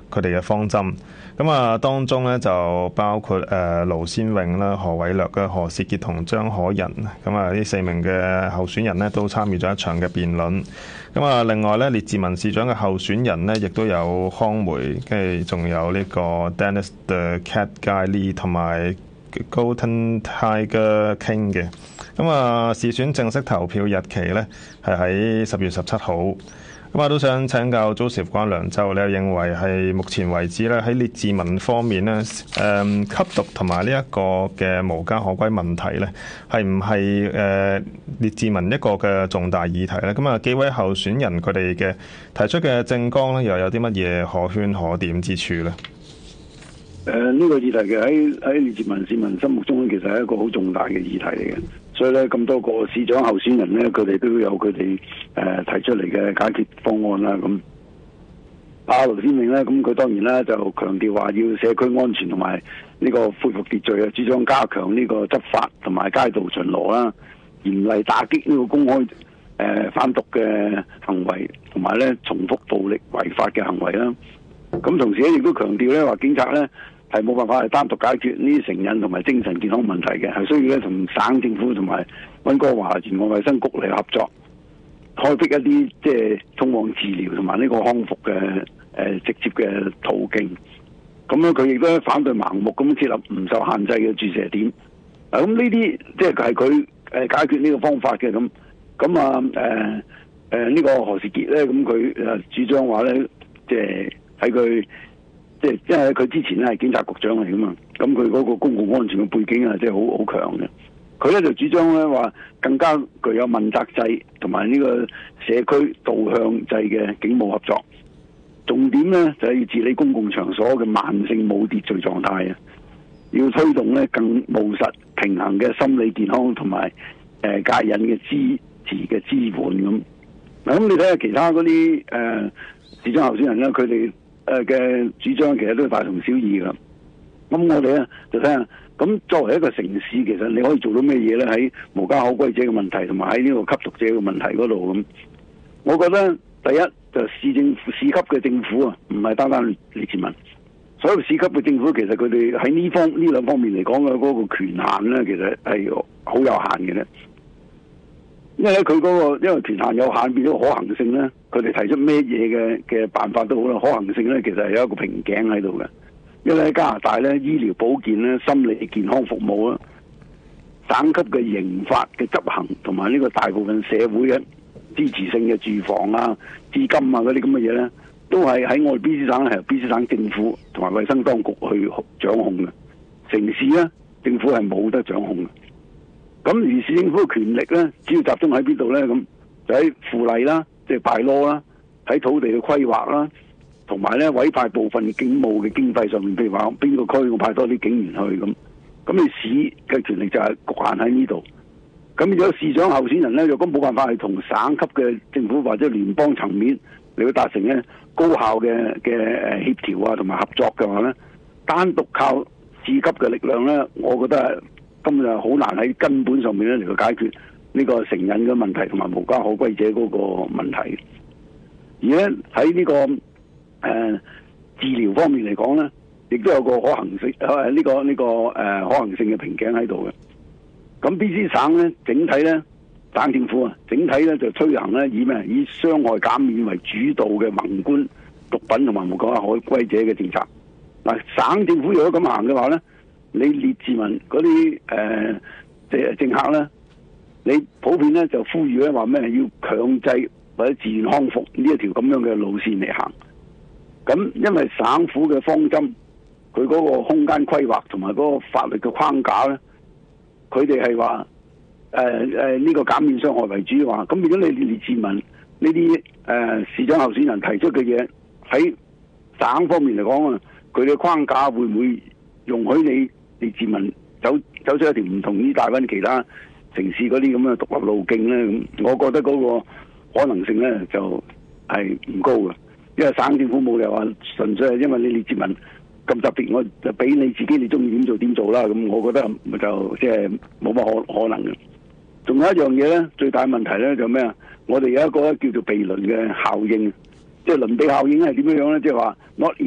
佢哋嘅方針。咁啊，當中咧就包括盧先穎啦、何偉略嘅何士傑同張可人。咁啊，呢4名嘅候選人呢都參與咗一場嘅辯論。咁啊，另外咧，列治文市長嘅候選人呢亦都有康梅，跟住仲有呢個 Dennis the Cat Guy Lee 同埋 Golden Tiger King 嘅。咁啊，市選正式投票日期呢係喺10月17號。咁啊，都想請教 Joseph 關良州，你又認為係目前為止咧喺列治文方面咧，吸毒同埋呢一個嘅無家可歸問題咧，係唔係列治文一個嘅重大議題咧？咁啊，幾位候選人佢哋嘅提出嘅政綱咧，又有啲乜嘢可圈可點之處咧？ 呢個議題嘅喺列治文市民心目中其實係一個好重大嘅議題嚟嘅，所以咧咁多個市長候選人咧，佢哋都有佢哋提出嚟嘅解決方案啦。咁盧先穎咧，咁佢當然啦就強調話要社區安全同埋呢個恢復秩序啊，主張加強呢個執法同埋街道巡邏啦，嚴厲打擊呢個公開販毒嘅行為，同埋咧重複暴力違法嘅行為啦。咁同時咧亦都強調咧話警察咧係冇辦法係單獨解決呢啲成癮同埋精神健康問題嘅，係需要咧同省政府同埋溫哥華沿岸衛生局嚟合作，開闢一啲即係通往治療同埋呢個康復嘅直接嘅途徑。咁樣佢亦都反對盲目咁設立唔受限制嘅注射點。咁呢啲即係佢解決呢個方法嘅。咁呢個何士傑咧，咁佢主張話咧，即係喺佢。即係因為佢之前咧係警察局長嚟噶嘛，咁佢嗰個公共安全嘅背景啊，即係好強嘅。佢咧就主張咧話更加具有問責制同埋呢個社區導向制嘅警務合作。重點咧就係要治理公共場所嘅慢性冇秩序狀態啊，要推動咧更務實平衡嘅心理健康同埋戒癮嘅支持嘅支援咁。嗱，咁你睇下其他嗰啲市長候選人咧，佢哋嘅主張其實都係大同小異噶。咁我哋咧就睇下，咁作為一個城市，其實你可以做到咩嘢咧？喺無家可歸者嘅問題，同埋喺呢個吸毒者嘅問題嗰度咁。我覺得第一就市級嘅政府啊，唔係單單列治文，所有市級嘅政府其實佢哋喺呢兩方面嚟講嘅嗰個權限咧，其實係好有限嘅咧。因為咧佢嗰個因為權限有限，變咗可行性咧，佢哋提出咩嘢嘅辦法都好啦，可行性咧其實係有一個瓶頸喺度嘅。因為喺加拿大咧，醫療保健咧、心理健康服務啦、省級嘅刑法嘅執行，同埋呢個大部分社會嘅支持性嘅住房啊、資金啊嗰啲咁嘅嘢咧，都係喺我哋 BC 省係由 BC 省政府同埋衛生當局去掌控嘅。城市咧，政府係冇得掌控嘅。咁而市政府嘅權力咧，主要集中喺邊度咧？咁就喺附例啦，即係bylaw啦，喺土地嘅規劃啦，同埋咧委派部分警務嘅經費上面，譬如話邊個區我派多啲警員去咁。咁你市嘅權力就係局限喺呢度。咁如果市長候選人咧，若果冇辦法係同省級嘅政府或者聯邦層面嚟到達成咧高效嘅協調啊，同埋合作嘅話咧，單獨靠市級嘅力量咧，我覺得根本就好難喺根本上面咧嚟到解決呢個成癮嘅問題同埋無家可歸者嗰個問題。而咧喺呢個治療方面嚟講咧，亦都有個可行性可行性嘅瓶頸喺度嘅。咁 BC 省咧整體咧省政府啊，整體咧就推行咧以傷害減免為主導嘅宏觀毒品同埋無家可歸者嘅政策。嗱，省政府如果咁行嘅話咧，你列治文嗰啲政客咧，你普遍咧就呼籲咧話咩要強制或者自願康復呢一條咁樣嘅路線嚟行。咁因為省府嘅方針，佢嗰個空間規劃同埋嗰個法律嘅框架咧，佢哋係話呢個減免傷害為主話。咁如果你列治文呢啲市長候選人提出嘅嘢喺省方面嚟講啊，佢哋嘅框架會唔會容許你列治文走出一條唔同於大灣其他城市嗰啲咁嘅獨立路徑咧？咁我覺得嗰個可能性咧就係唔高嘅，因為省政府冇理由話純粹係因為你列治文咁特別，我就俾你自己你中意點做點做啦。咁我覺得就即係冇乜可能嘅。仲有一樣嘢咧，最大問題咧就咩啊？我哋有一個叫做毗鄰嘅效應，即係鄰避效應係點樣咧？即係話